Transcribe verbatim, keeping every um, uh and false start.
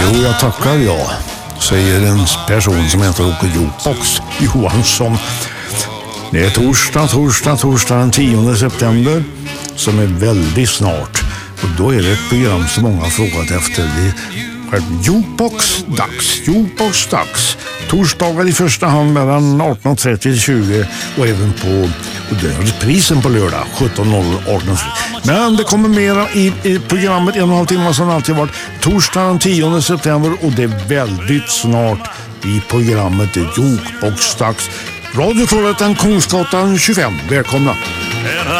Jo, jag tackar jag, säger en person som heter Åke Jukebox Johansson. Det är torsdag, torsdag, torsdag den tionde september som är väldigt snart. Och då är det ett program som många har frågat efter. Det är Jukebox-dags, Jukebox-dags. Torsdagar i första hand mellan arton och trettio till tjugo och även på och det är reprisen på lördag sjutton noll noll arton trettio. Men det kommer mera i, i programmet en och en halv timme som alltid varit torsdag den tionde september och det är väldigt snart i programmet Jukebox-dags. Radio Trollhättan, Kungsgatan tjugofem. Välkomna!